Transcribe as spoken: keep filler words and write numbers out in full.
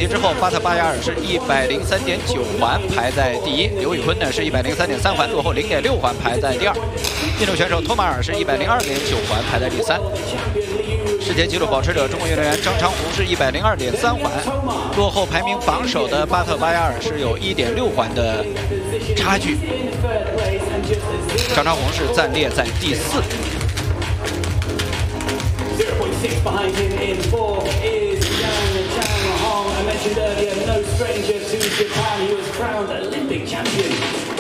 级之后，巴特巴雅尔是一百零三点九环排在第一，刘宇坤呢是一百零三点三环，落后零点六环排在第二。印度选手托马尔是一百零二点九环排在第三。世界纪录保持者中国运动员张长虹是一百零二点三环，落后排名榜首的巴特巴雅尔是有一点六环的差距。张长虹是暂列在第四。 zero point six behind him in fourth is Yang Changhong. I mentioned earlier, no stranger to Japan. He was crowned Olympic champion